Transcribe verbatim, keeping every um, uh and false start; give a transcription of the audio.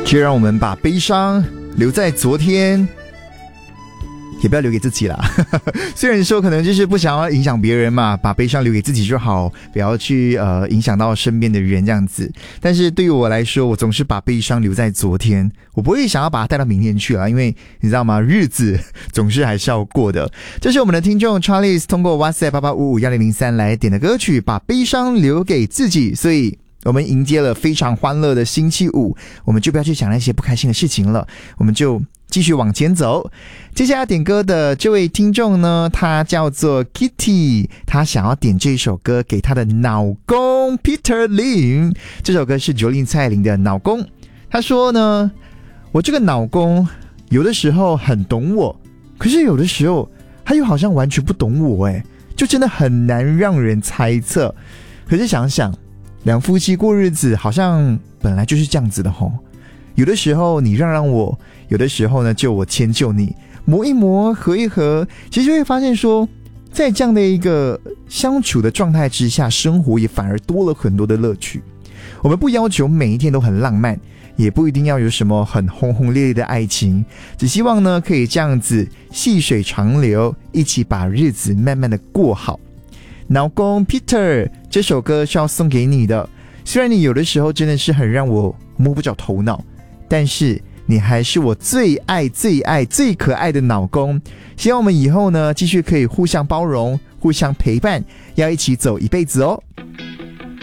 就让我们把悲伤留在昨天，也不要留给自己啦虽然说可能就是不想要影响别人嘛，把悲伤留给自己就好，不要去呃影响到身边的人这样子。但是对于我来说，我总是把悲伤留在昨天，我不会想要把它带到明天去啦，因为你知道吗，日子总是还是要过的。这是我们的听众 Charles 通过 WhatsApp 八八五五一零零三来点的歌曲，把悲伤留给自己。所以我们迎接了非常欢乐的星期五，我们就不要去想那些不开心的事情了，我们就继续往前走。接下来点歌的这位听众呢，他叫做 Kitty， 他想要点这首歌给他的老公 Peter Lim， 这首歌是九零蔡琳的老公。他说呢，我这个老公有的时候很懂我，可是有的时候他又好像完全不懂我，诶，就真的很难让人猜测。可是想想两夫妻过日子好像本来就是这样子的吼，有的时候你让让我，有的时候呢就我迁就你，磨一磨合一合，其实会发现说在这样的一个相处的状态之下，生活也反而多了很多的乐趣。我们不要求每一天都很浪漫，也不一定要有什么很轰轰烈烈的爱情，只希望呢可以这样子细水长流，一起把日子慢慢的过好。老公 Peter， 这首歌是要送给你的，虽然你有的时候真的是很让我摸不着头脑，但是你还是我最爱最爱最可爱的老公。希望我们以后呢继续可以互相包容，互相陪伴，要一起走一辈子哦。